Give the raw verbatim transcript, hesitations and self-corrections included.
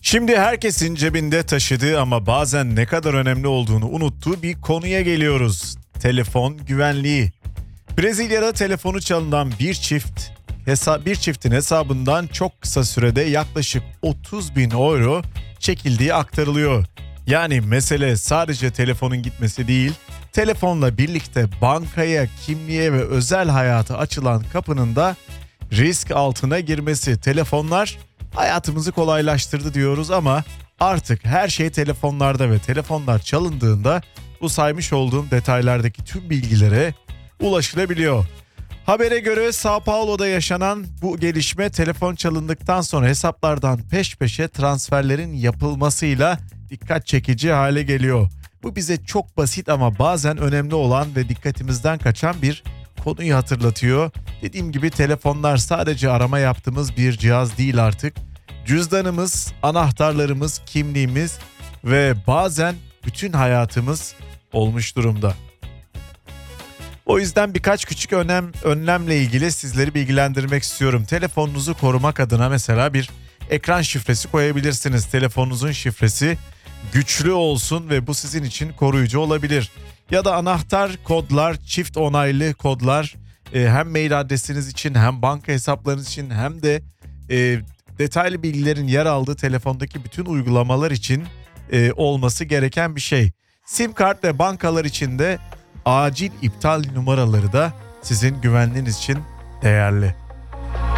Şimdi herkesin cebinde taşıdığı ama bazen ne kadar önemli olduğunu unuttuğu bir konuya geliyoruz. Telefon güvenliği. Brezilya'da telefonu çalınan bir çift hesa- bir çiftin hesabından çok kısa sürede yaklaşık otuz bin euro çekildiği aktarılıyor. Yani mesele sadece telefonun gitmesi değil, telefonla birlikte bankaya, kimliğe ve özel hayata açılan kapının da risk altına girmesi. Telefonlar hayatımızı kolaylaştırdı diyoruz ama artık her şey telefonlarda ve telefonlar çalındığında bu saymış olduğum detaylardaki tüm bilgilere ulaşılabiliyor. Habere göre Sao Paulo'da yaşanan bu gelişme telefon çalındıktan sonra hesaplardan peş peşe transferlerin yapılmasıyla dikkat çekici hale geliyor. Bu bize çok basit ama bazen önemli olan ve dikkatimizden kaçan bir konuyu hatırlatıyor. Dediğim gibi telefonlar sadece arama yaptığımız bir cihaz değil artık. Cüzdanımız, anahtarlarımız, kimliğimiz ve bazen bütün hayatımız olmuş durumda. O yüzden birkaç küçük önem, önlemle ilgili sizleri bilgilendirmek istiyorum. Telefonunuzu korumak adına mesela bir ekran şifresi koyabilirsiniz. Telefonunuzun şifresi güçlü olsun ve bu sizin için koruyucu olabilir. Ya da anahtar kodlar, çift onaylı kodlar e, hem mail adresiniz için hem banka hesaplarınız için hem de e, detaylı bilgilerin yer aldığı telefondaki bütün uygulamalar için e, olması gereken bir şey. SIM kart ve bankalar için de acil iptal numaraları da sizin güvenliğiniz için değerli.